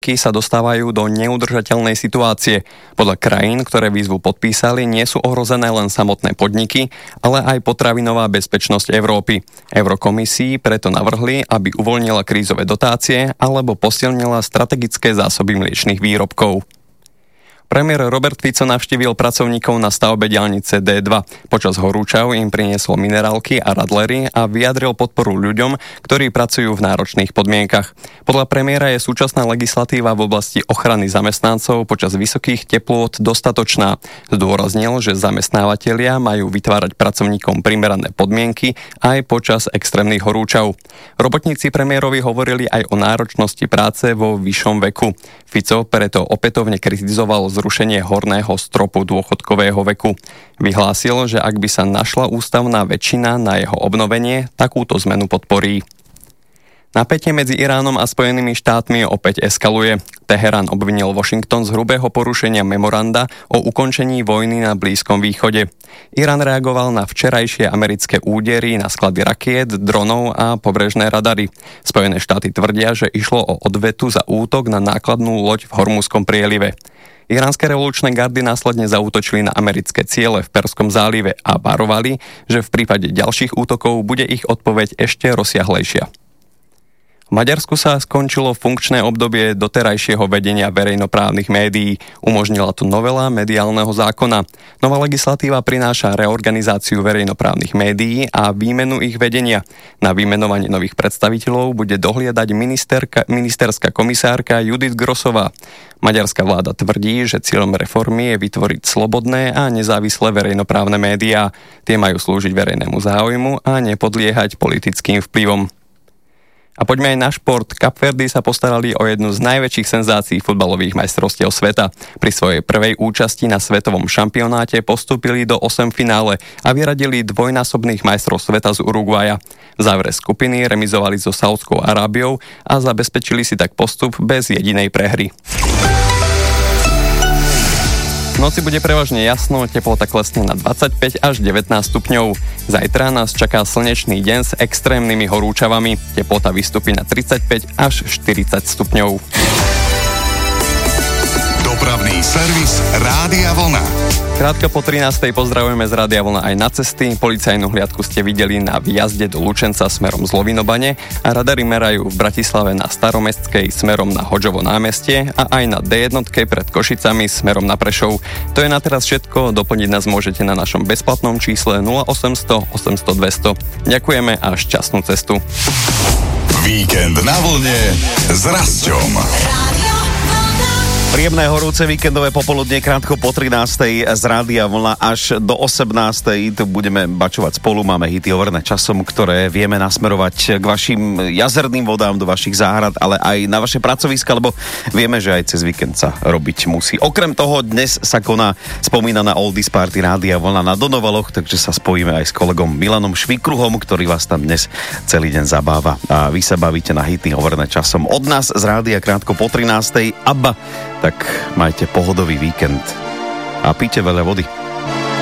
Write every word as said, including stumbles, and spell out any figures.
podniky sa dostávajú do neudržateľnej situácie. Podľa krajín, ktoré výzvu podpísali, nie sú ohrozené len samotné podniky, ale aj potravinová bezpečnosť Európy. Eurokomisii preto navrhli, aby uvoľnila krízové dotácie alebo posilnila strategické zásoby mliečnych výrobkov. Premiér Robert Fico navštívil pracovníkov na stavbe diaľnice dé dva. Počas horúčav im priniesol minerálky a radlery a vyjadril podporu ľuďom, ktorí pracujú v náročných podmienkach. Podľa premiéra je súčasná legislatíva v oblasti ochrany zamestnancov počas vysokých teplôt dostatočná. Zdôraznil, že zamestnávatelia majú vytvárať pracovníkom primerané podmienky aj počas extrémnych horúčav. Robotníci premiérovi hovorili aj o náročnosti práce vo vyššom veku. Fico preto opätovne kritizoval zrušenie horného stropu dôchodkového veku. Vyhlásil, že ak by sa našla ústavná väčšina na jeho obnovenie, takúto zmenu podporí. Napätie medzi Iránom a Spojenými štátmi opäť eskaluje. Teherán obvinil Washington z hrubého porušenia memoranda o ukončení vojny na Blízkom východe. Irán reagoval na včerajšie americké údery na sklady rakiet, dronov a pobrežné radary. Spojené štáty tvrdia, že išlo o odvetu za útok na nákladnú loď v Hormuzskom prielive. Iránske revolučné gardy následne zaútočili na americké ciele v Perskom zálive a varovali, že v prípade ďalších útokov bude ich odpoveď ešte rozsiahlejšia. V Maďarsku sa skončilo funkčné obdobie doterajšieho vedenia verejnoprávnych médií. Umožnila to novela mediálneho zákona. Nová legislatíva prináša reorganizáciu verejnoprávnych médií a výmenu ich vedenia. Na vymenovanie nových predstaviteľov bude dohliadať ministerka, ministerská komisárka Judith Grossová. Maďarská vláda tvrdí, že cieľom reformy je vytvoriť slobodné a nezávislé verejnoprávne médiá. Tie majú slúžiť verejnému záujmu a nepodliehať politickým vplyvom. A poďme aj na šport. Kapverdy sa postarali o jednu z najväčších senzácií futbalových majstrovstiev sveta. Pri svojej prvej účasti na svetovom šampionáte postúpili do osemfinále a vyradili dvojnásobných majstrov sveta z Uruguaja. V závere skupiny remizovali so Saudskou Arábiou a zabezpečili si tak postup bez jedinej prehry. V noci bude prevažne jasno, teplota klesne na dvadsaťpäť až devätnásť stupňov. Zajtra nás čaká slnečný deň s extrémnymi horúčavami. Teplota vystúpi na tridsaťpäť až štyridsať stupňov. Dopravný servis Rádia Vlna. Krátko po trinástej pozdravujeme z Rádia Vlna aj na cesty. Policajnú hliadku ste videli na výjazde do Lučenca smerom z Lovinobane a radary merajú v Bratislave na Staromestskej smerom na Hodžovo námestie a aj na dé jedna pred Košicami smerom na Prešov. To je na teraz všetko. Doplniť nás môžete na našom bezplatnom čísle nula osemsto osemsto dvesto. Ďakujeme a šťastnú cestu. Víkend na vlne s Rasťom. Príjemné horúce víkendové popoludne, krátko po trinástej z Rádia Vlna až do osemnástej. Tu budeme bačovať spolu, máme hity overené časom, ktoré vieme nasmerovať k vašim jazerným vodám, do vašich záhrad, ale aj na vaše pracoviska, lebo vieme, že aj cez víkend sa robiť musí. Okrem toho, dnes sa koná spomínaná Oldies Party Rádia Vlna na Donovaloch, takže sa spojíme aj s kolegom Milanom Švikruhom, ktorý vás tam dnes celý deň zabáva. A vy sa bavíte na hity overené časom. Od nás z rádia krátko po trinástej. Abba. Tak majte pohodový víkend a píte veľa vody.